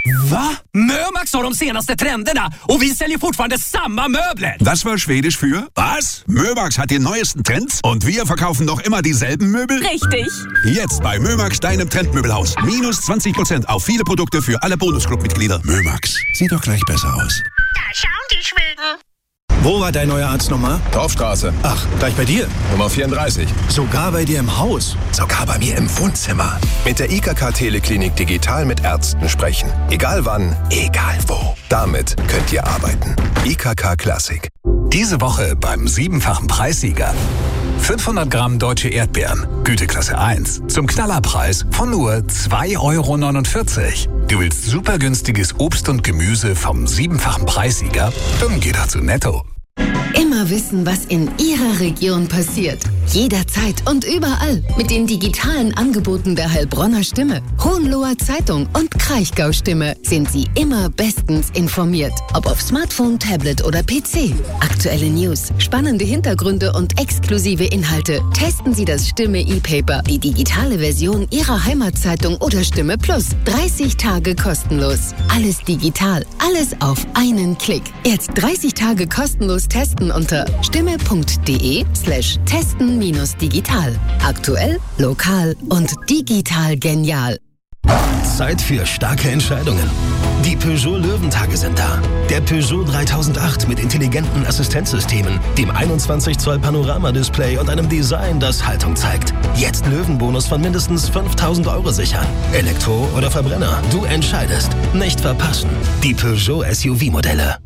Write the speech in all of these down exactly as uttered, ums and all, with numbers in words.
Va? Mömax har de senaste trenderna och vi säljer fortfarande samma möbler. Das war Schwedisch für was? Mömax hat die neuesten Trends und wir verkaufen noch immer dieselben Möbel? Richtig. Jetzt bei Mömax, deinem Trendmöbelhaus. Minus zwanzig Prozent auf viele Produkte für alle Bonusclub-Mitglieder. Mömax, sieht doch gleich besser aus. Da schauen die Schweden. Wo war dein neuer Arztnummer? Dorfstraße. Ach, gleich bei dir? Nummer vierunddreißig. Sogar bei dir im Haus? Sogar bei mir im Wohnzimmer. Mit der I K K-Teleklinik digital mit Ärzten sprechen. Egal wann, egal wo. Damit könnt ihr arbeiten. I K K Classic. Diese Woche beim siebenfachen Preissieger. fünfhundert Gramm deutsche Erdbeeren, Güteklasse eins, zum Knallerpreis von nur zwei Euro neunundvierzig. Du willst super günstiges Obst und Gemüse vom siebenfachen Preissieger? Dann geh dazu Netto. Immer wissen, was in Ihrer Region passiert. Jederzeit und überall. Mit den digitalen Angeboten der Heilbronner Stimme, Hohenloher Zeitung und Kraichgau Stimme sind Sie immer bestens informiert. Ob auf Smartphone, Tablet oder P C. Aktuelle News, spannende Hintergründe und exklusive Inhalte. Testen Sie das Stimme E-Paper, die digitale Version Ihrer Heimatzeitung oder Stimme Plus. dreißig Tage kostenlos. Alles digital, alles auf einen Klick. Jetzt dreißig Tage kostenlos testen unter stimme.de slash testen minus digital. Aktuell, lokal und digital genial. Zeit für starke Entscheidungen. Die Peugeot Löwentage sind da. Der Peugeot dreitausendacht mit intelligenten Assistenzsystemen, dem einundzwanzig Zoll Panoramadisplay und einem Design, das Haltung zeigt. Jetzt Löwenbonus von mindestens fünftausend Euro sichern. Elektro oder Verbrenner, du entscheidest. Nicht verpassen. Die Peugeot S U V-Modelle.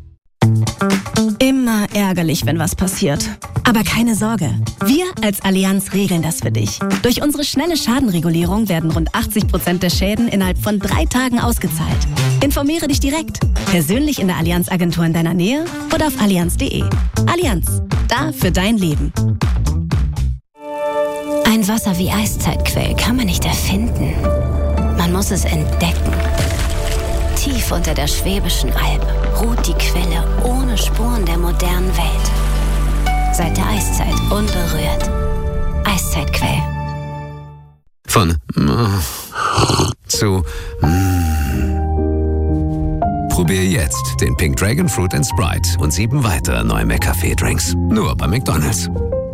Immer ärgerlich, wenn was passiert. Aber keine Sorge. Wir als Allianz regeln das für dich. Durch unsere schnelle Schadenregulierung werden rund achtzig Prozent der Schäden innerhalb von drei Tagen ausgezahlt. Informiere dich direkt. Persönlich in der Allianz-Agentur in deiner Nähe oder auf allianz punkt de. Allianz. Da für dein Leben. Ein Wasser wie Eiszeitquell kann man nicht erfinden. Man muss es entdecken. Tief unter der Schwäbischen Alb ruht die Quelle ohne Spuren der modernen Welt. Seit der Eiszeit unberührt. Eiszeitquell. Von zu Probier jetzt den Pink Dragon Fruit and Sprite und sieben weitere neue McCafé-Drinks. Nur bei McDonald's.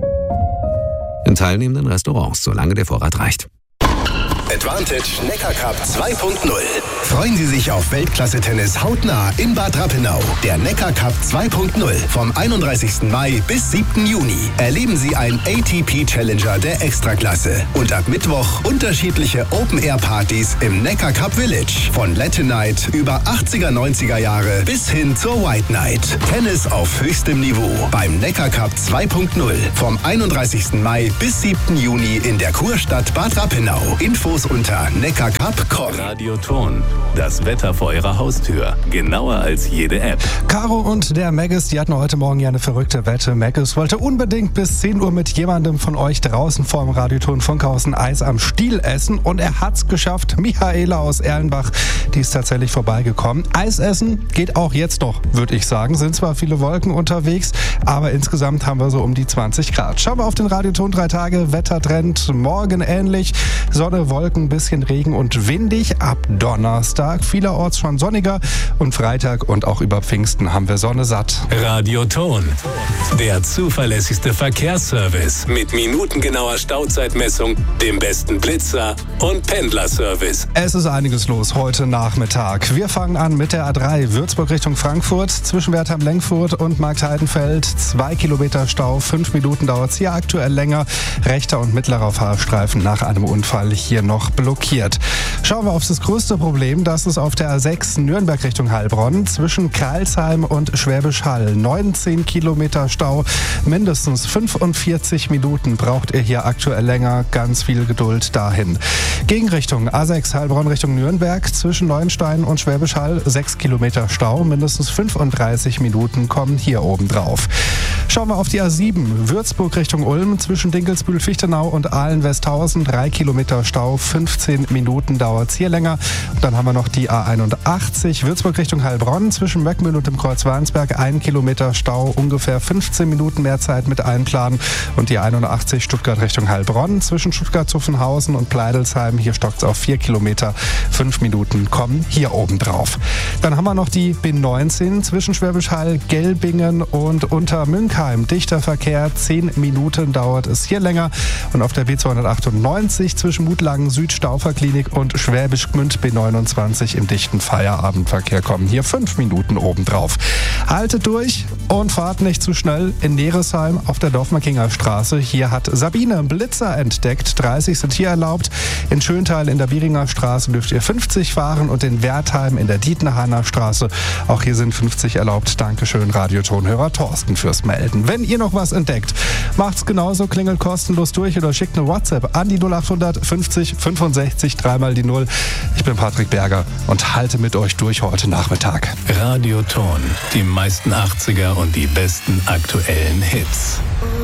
In teilnehmenden Restaurants, solange der Vorrat reicht. Advantage Neckar Cup zwei Punkt null. Freuen Sie sich auf Weltklasse-Tennis hautnah in Bad Rappenau. Der Neckar Cup zwei Punkt null vom einunddreißigsten Mai bis siebten Juni. Erleben Sie einen A T P-Challenger der Extraklasse. Und ab Mittwoch unterschiedliche Open-Air-Partys im Neckar Cup Village. Von Latin Night über achtziger, neunziger Jahre bis hin zur White Night. Tennis auf höchstem Niveau beim Neckar Cup zwei Punkt null vom einunddreißigsten Mai bis siebten Juni in der Kurstadt Bad Rappenau. Infos unter neckarcup punkt com. Radioton, das Wetter vor Ihrer Haustür. Genauer als jede App. Caro und der Maggis, die hatten heute Morgen ja eine verrückte Wette. Maggis wollte unbedingt bis zehn Uhr mit jemandem von euch draußen vorm Radioton Funkhausen Eis am Stiel essen. Und er hat's geschafft. Michaela aus Erlenbach, die ist tatsächlich vorbeigekommen. Eis essen geht auch jetzt noch, würde ich sagen. Sind zwar viele Wolken unterwegs, aber insgesamt haben wir so um die zwanzig Grad. Schauen wir auf den Radioton drei Tage. Wettertrend morgen ähnlich. Sonne, Wolken, ein bisschen Regen und windig. Ab Donnerstag vielerorts schon sonniger und Freitag und auch über Pfingsten haben wir Sonne satt. Radioton, der zuverlässigste Verkehrsservice mit minutengenauer Stauzeitmessung, dem besten Blitzer und Pendlerservice. Es ist einiges los heute Nachmittag. Wir fangen an mit der A drei Würzburg Richtung Frankfurt, zwischen Wertheim-Lengfurt und Marktheidenfeld. Zwei Kilometer Stau, fünf Minuten dauert es hier aktuell länger. Rechter und mittlerer Fahrstreifen nach einem Unfall hier noch blockiert. Schauen wir auf das größte Problem, das ist auf der A sechs Nürnberg Richtung Heilbronn, zwischen Karlsheim und Schwäbisch Hall. neunzehn Kilometer Stau, mindestens fünfundvierzig Minuten braucht ihr hier aktuell länger. Ganz viel Geduld dahin. Gegenrichtung A sechs Heilbronn Richtung Nürnberg, zwischen Neuenstein und Schwäbisch Hall, sechs Kilometer Stau, mindestens fünfunddreißig Minuten kommen hier oben drauf. Schauen wir auf die A sieben Würzburg Richtung Ulm, zwischen Dinkelsbühl-Fichtenau und Aalen-Westhausen, drei Kilometer Stau, fünfzehn Minuten dauert es hier länger. Und dann Dann haben wir noch die A einundachtzig, Würzburg Richtung Heilbronn, zwischen Möckmühl und dem Kreuz Weinsberg, ein Kilometer Stau, ungefähr fünfzehn Minuten mehr Zeit mit einplanen. Und die einundachtzig, Stuttgart Richtung Heilbronn, zwischen Stuttgart-Zuffenhausen und Pleidelsheim, hier stockt es auf vier Kilometer, fünf Minuten kommen hier oben drauf. Dann haben wir noch die B neunzehn, zwischen Schwäbisch Hall, Gelbingen und Untermünkheim, dichter Verkehr, zehn Minuten dauert es hier länger. Und auf der B zweihundertachtundneunzig, zwischen Mutlangen Süd, Stauferklinik und Schwäbisch Gmünd, B neunundzwanzig im dichten Feierabendverkehr kommen hier fünf Minuten obendrauf. Haltet durch und fahrt nicht zu schnell in Neresheim auf der Dorfmarkinger Straße. Hier hat Sabine Blitzer entdeckt. dreißig sind hier erlaubt. In Schöntal in der Bieringer Straße dürft ihr fünfzig fahren und in Wertheim in der Dietenhainer Straße. Auch hier sind fünfzig erlaubt. Dankeschön, Radiotonhörer Thorsten, fürs Melden. Wenn ihr noch was entdeckt, macht's genauso, klingelt kostenlos durch oder schickt eine WhatsApp an die null achthundert fünfzig fünfundsechzig, dreimal die Null. Ich bin Patrick Berger und halte mit euch durch heute Nachmittag. Radioton, die meisten achtziger und die besten aktuellen Hits.